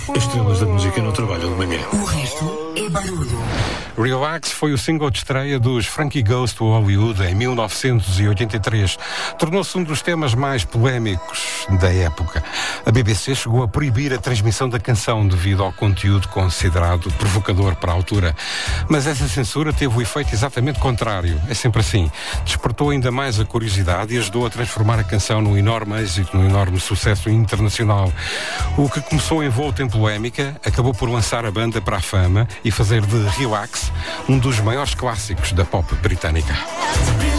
As estrelas da música não trabalham de manhã. O resto é barulho. Relax foi o single de estreia dos Frankie Goes to Hollywood em 1983. Tornou-se um dos temas mais polémicos da época. A BBC chegou a proibir a transmissão da canção devido ao conteúdo considerado provocador para a altura. Mas essa censura teve o efeito exatamente contrário. É sempre assim. Despertou ainda mais a curiosidade e ajudou a transformar a canção num enorme êxito, num enorme sucesso internacional. O que começou envolto em polémica acabou por lançar a banda para a fama e fazer de Relax um dos maiores clássicos da pop britânica.